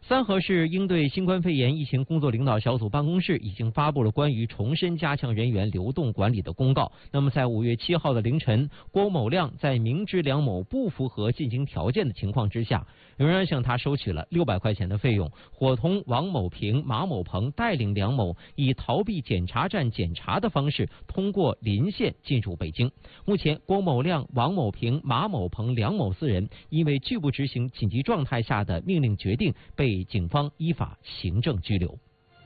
三河市应对新冠肺炎疫情工作领导小组办公室已经发布了关于重申加强人员流动管理的公告。那么，在5月7号的凌晨，郭某亮在明知梁某不符合进京条件的情况之下，仍然向他收取了600块钱的费用，伙同王某平、马某鹏带领梁某以逃避检查站检查的方式，通过临县进入北京。目前，郭某亮、王某平、马某鹏、梁某4人因为拒不执行紧急状态下的命令决定，被警方依法行政拘留。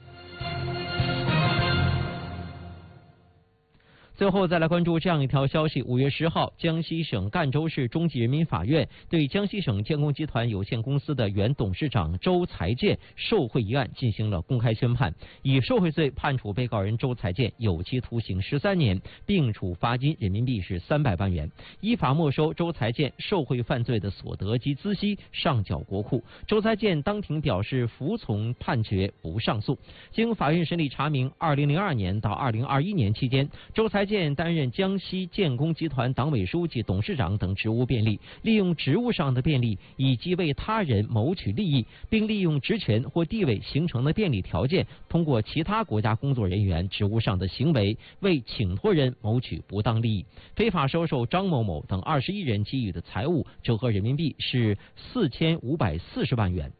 最后再来关注这样一条消息：5月10号，江西省赣州市中级人民法院对江西省建工集团有限公司的原董事长周才建受贿一案进行了公开宣判，以受贿罪判处被告人周才建有期徒刑13年，并处罚金人民币是300万元，依法没收周才建受贿犯罪的所得及孳息，上缴国库。周才建当庭表示服从判决，不上诉。经法院审理查明，2002年到2021年期间，周才建担任江西建工集团党委书记、董事长等职务便利，利用职务上的便利以及为他人谋取利益，并利用职权或地位形成的便利条件，通过其他国家工作人员职务上的行为，为请托人谋取不当利益，非法收受张某某等21人给予的财物，折合人民币是4540万元。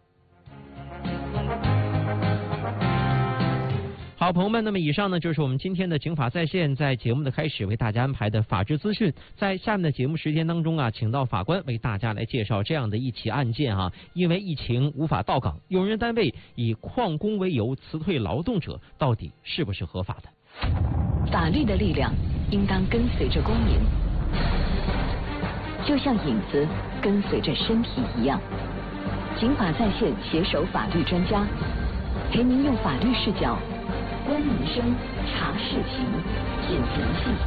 好，朋友们，那么以上呢就是我们今天的警法在线，在节目的开始为大家安排的法治资讯。在下面的节目时间当中啊，请到法官为大家来介绍这样的一起案件啊，因为疫情无法到岗，用人单位以旷工为由辞退劳动者，到底是不是合法的？ 法律的力量应当跟随着公民，就像影子跟随着身体一样。警法在线携手法律专家，陪您用法律视角观民生、查事情、品人性。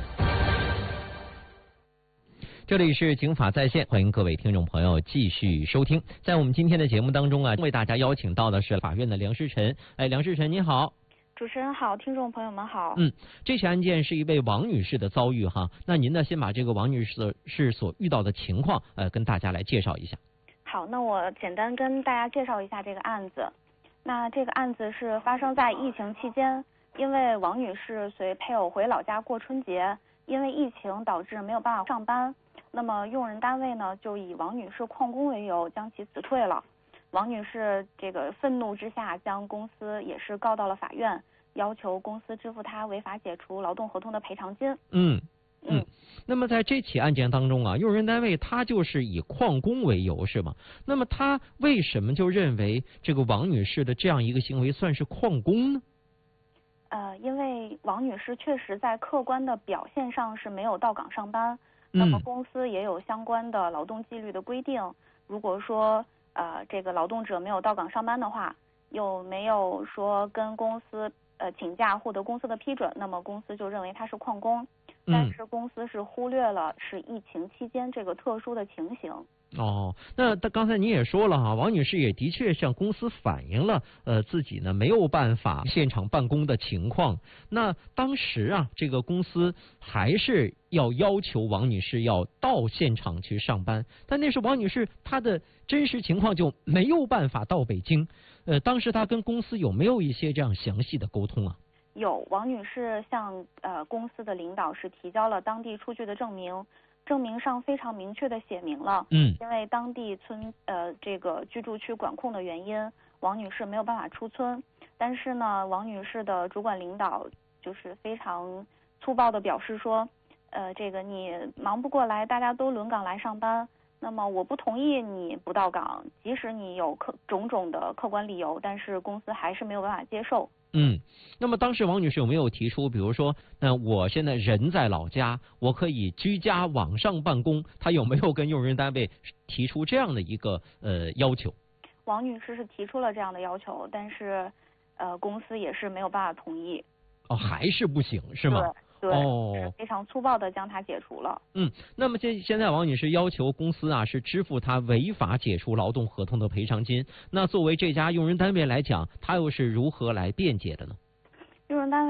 这里是警法在线，欢迎各位听众朋友继续收听。在我们今天的节目当中啊，为大家邀请到的是法院的梁世臣。梁世臣您好。 主持人好，听众朋友们好。 这起案件是一位王女士的遭遇哈，那您呢先把这个王女士所遇到的情况跟大家来介绍一下。 好，那我简单跟大家介绍一下这个案子。那这个案子是发生在疫情期间，因为王女士随配偶回老家过春节，因为疫情导致没有办法上班，那么用人单位呢就以王女士旷工为由将其辞退了。王女士这个愤怒之下，将公司也是告到了法院，要求公司支付她违法解除劳动合同的赔偿金。 那么在这起案件当中啊，用人单位他就是以旷工为由是吗？那么他为什么就认为这个王女士的这样一个行为算是旷工呢？ 因为王女士确实在客观的表现上是没有到岗上班，那么公司也有相关的劳动纪律的规定，如果说这个劳动者没有到岗上班的话，又没有说跟公司请假获得公司的批准，那么公司就认为他是旷工。但是公司是忽略了是疫情期间这个特殊的情形。 那刚才您也说了哈，王女士也的确向公司反映了自己呢没有办法现场办公的情况。那当时啊，这个公司还是要求王女士要到现场去上班，但那是王女士她的真实情况就没有办法到北京。当时她跟公司有没有一些这样详细的沟通啊？ 有，王女士向公司的领导是提交了当地出具的证明，证明上非常明确的写明了，因为当地这个居住区管控的原因，王女士没有办法出村。但是呢，王女士的主管领导就是非常粗暴的表示说，这个你忙不过来，大家都轮岗来上班，那么我不同意你不到岗，即使你有种种的客观理由，但是公司还是没有办法接受。 那么当时王女士有没有提出，比如说，那我现在人在老家，我可以居家网上办公，她有没有跟用人单位提出这样的一个要求？ 王女士是提出了这样的要求，但是公司也是没有办法同意。 还是不行是吗？ 对，是非常粗暴的将它解除了。 那么现在王女士要求公司啊是支付她违法解除劳动合同的赔偿金。那作为这家用人单位来讲，她又是如何来辩解的呢？ 用人单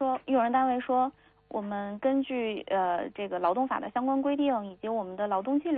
位说，我们根据这个劳动法的相关规定以及我们的劳动纪律